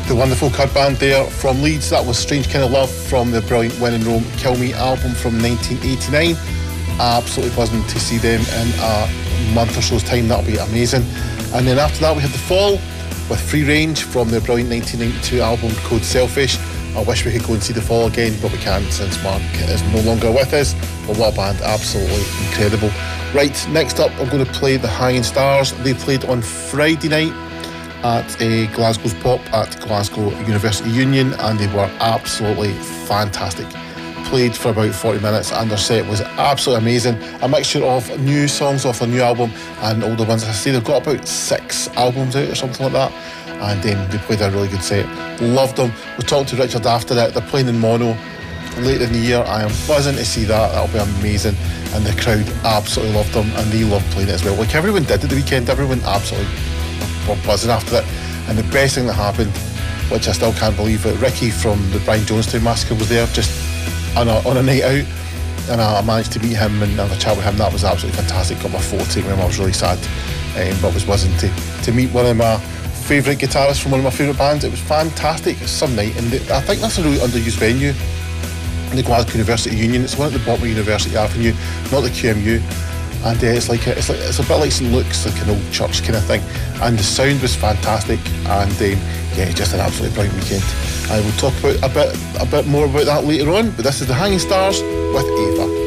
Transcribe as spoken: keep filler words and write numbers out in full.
The wonderful Cud Band there from Leeds. That was Strange Kind of Love from the brilliant When in Rome, Kill Me album from nineteen eighty-nine. Absolutely buzzing to see them in a month or so's time. That'll be amazing. And then after that we had The Fall with Free Range from their brilliant nineteen ninety-two album Code Selfish. I wish we could go and see The Fall again, but we can't since Mark is no longer with us. But what a band, absolutely incredible. Right, next up I'm going to play The Hanging Stars. They played on Friday night at a Glasgow's Pop at Glasgow University Union, and they were absolutely fantastic. Played for about forty minutes and their set was absolutely amazing. A mixture of new songs off their new album and older ones. As I say, they've got about six albums out or something like that, and um, they played a really good set. Loved them. We talked to Richard after that. They're playing in mono later in the year. I am buzzing to see that. That'll be amazing. And the crowd absolutely loved them, and they loved playing it as well. Like everyone did at the weekend. Everyone absolutely were buzzing after it. And the best thing that happened, which I still can't believe, that Ricky from the Brian Jonestown Massacre was there just on a, on a night out, and I managed to meet him and have a chat with him. That was absolutely fantastic. Got my photo taken with him. I was really sad, um, but was buzzing to, to meet one of my favourite guitarists from one of my favourite bands. It was fantastic. Some night, and the, I think that's a really underused venue in the Glasgow University Union. It's one at the bottom of University Avenue, not the Q M U. And uh, it's like a, it's like it's a bit like Saint Luke's, like an old church kind of thing. And the sound was fantastic, and um, yeah, just an absolutely brilliant weekend. I will talk about a bit a bit more about that later on. But this is The Hanging Stars with Ava.